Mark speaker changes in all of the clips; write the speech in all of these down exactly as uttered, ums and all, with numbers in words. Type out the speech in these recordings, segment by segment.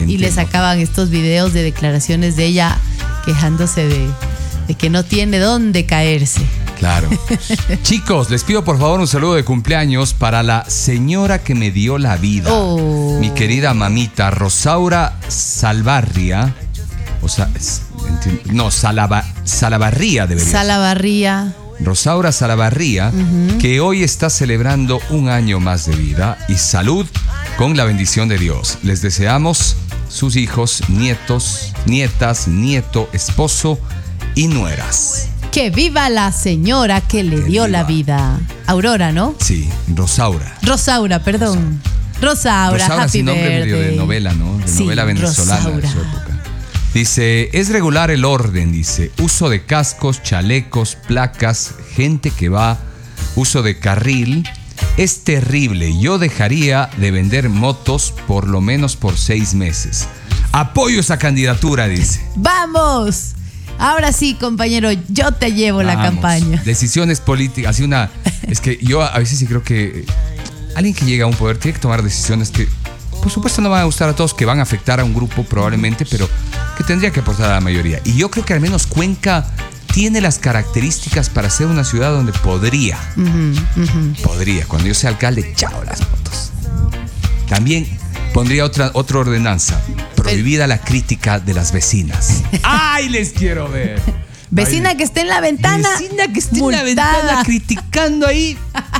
Speaker 1: gente,
Speaker 2: y le sacaban
Speaker 1: ¿no?
Speaker 2: estos videos de declaraciones de ella quejándose de, de que no tiene dónde caerse.
Speaker 1: Claro. Chicos, les pido por favor un saludo de cumpleaños para la señora que me dio la vida.
Speaker 2: Oh.
Speaker 1: Mi querida mamita Rosaura Salvarria. O sea, es- enti- no, Salava- Salavarría debería ser.
Speaker 2: Salavarría.
Speaker 1: Rosaura Salavarría, uh-huh. que hoy está celebrando un año más de vida y salud con la bendición de Dios. Les deseamos sus hijos, nietos, nietas, nieto, esposo y nueras.
Speaker 2: Que viva la señora que le
Speaker 1: Que
Speaker 2: dio
Speaker 1: viva.
Speaker 2: la vida. Aurora, ¿no?
Speaker 1: Sí, Rosaura.
Speaker 2: Rosaura, perdón. Rosaura,
Speaker 1: Rosaura,
Speaker 2: happy
Speaker 1: sin nombre medio
Speaker 2: birthday.
Speaker 1: de novela, ¿no? De
Speaker 2: Sí,
Speaker 1: novela venezolana
Speaker 2: Rosaura.
Speaker 1: de su época. Dice, es regular el orden, dice, uso de cascos, chalecos, placas, gente que va, uso de carril. Es terrible, yo dejaría de vender motos por lo menos por seis meses. Apoyo esa candidatura, dice.
Speaker 2: ¡Vamos! Ahora sí, compañero, yo te llevo la
Speaker 1: Vamos.
Speaker 2: campaña.
Speaker 1: Decisiones políticas, así una... Es que yo a veces sí creo que alguien que llega a un poder tiene que tomar decisiones que, por supuesto, no van a gustar a todos, que van a afectar a un grupo probablemente, pero que tendría que aportar a la mayoría. Y yo creo que al menos Cuenca tiene las características para ser una ciudad donde podría,
Speaker 2: Uh-huh, uh-huh.
Speaker 1: podría, cuando yo sea alcalde, chao las motos. También pondría otra, otra ordenanza, prohibida la crítica de las vecinas. ¡Ay, les quiero ver!
Speaker 2: Vecina
Speaker 1: Ay,
Speaker 2: que esté en la ventana.
Speaker 1: Vecina que esté
Speaker 2: multada.
Speaker 1: en la ventana criticando ahí.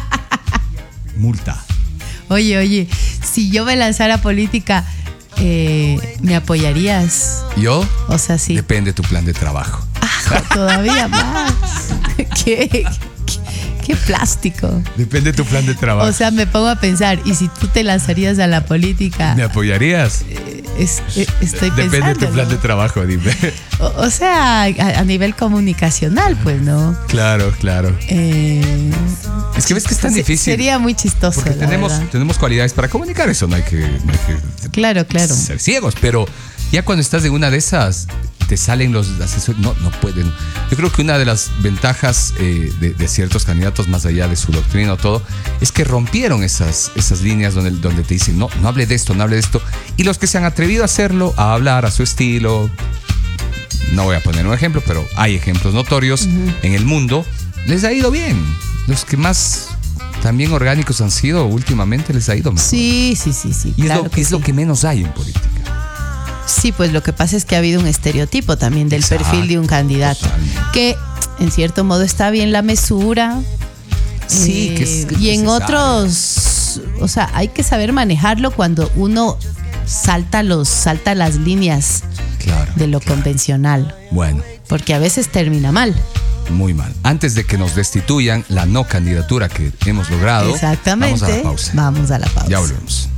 Speaker 1: Multa.
Speaker 2: Oye, oye, si yo me lanzara a política, eh, ¿me apoyarías?
Speaker 1: ¿Yo?
Speaker 2: O sea, sí.
Speaker 1: Depende de tu plan de trabajo.
Speaker 2: Ah, todavía más. ¿Qué, qué, qué plástico.
Speaker 1: Depende de tu plan de trabajo.
Speaker 2: O sea, me pongo a pensar, ¿y si tú te lanzarías a la política?
Speaker 1: ¿Me apoyarías?
Speaker 2: Es, es- estoy
Speaker 1: Depende de tu
Speaker 2: pensando,
Speaker 1: plan
Speaker 2: ¿no?
Speaker 1: de trabajo, dime.
Speaker 2: O, o sea, a, a nivel comunicacional, pues, ¿no?
Speaker 1: Claro, claro.
Speaker 2: Eh,
Speaker 1: Es que ves que es tan
Speaker 2: se-
Speaker 1: difícil.
Speaker 2: Sería muy chistoso,
Speaker 1: Porque
Speaker 2: la
Speaker 1: tenemos,
Speaker 2: verdad.
Speaker 1: tenemos cualidades para comunicar eso, no hay que, no hay que
Speaker 2: Claro, claro.
Speaker 1: ser ciegos, pero ya cuando estás en una de esas, te salen los asesores, no, no pueden. Yo creo que una de las ventajas eh, de, de ciertos candidatos, más allá de su doctrina o todo, es que rompieron esas, esas líneas donde, donde te dicen, no, no hable de esto, no hable de esto. Y los que se han atrevido a hacerlo, a hablar a su estilo, no voy a poner un ejemplo, pero hay ejemplos notorios uh-huh. en el mundo, les ha ido bien. Los que más también orgánicos han sido últimamente les ha ido mejor.
Speaker 2: Sí, sí, sí, sí.
Speaker 1: Y
Speaker 2: claro
Speaker 1: es, lo,
Speaker 2: que
Speaker 1: es
Speaker 2: sí.
Speaker 1: lo que menos hay en política.
Speaker 2: Sí, pues lo que pasa es que ha habido un estereotipo también del
Speaker 1: Exacto,
Speaker 2: perfil de un candidato.
Speaker 1: totalmente.
Speaker 2: Que en cierto modo está bien la mesura.
Speaker 1: Sí,
Speaker 2: eh,
Speaker 1: que es que
Speaker 2: y en
Speaker 1: necesario.
Speaker 2: otros, o sea, hay que saber manejarlo cuando uno salta los, salta las líneas
Speaker 1: Claro.
Speaker 2: de lo
Speaker 1: claro.
Speaker 2: convencional.
Speaker 1: Bueno,
Speaker 2: Porque a veces termina mal.
Speaker 1: muy mal. Antes de que nos destituyan la no candidatura que hemos logrado,
Speaker 2: Exactamente.
Speaker 1: vamos a la pausa.
Speaker 2: Vamos a la pausa.
Speaker 1: Ya volvemos.